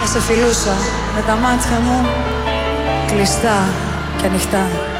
σε φιλούσα με τα μάτια μου κλειστά και ανοιχτά.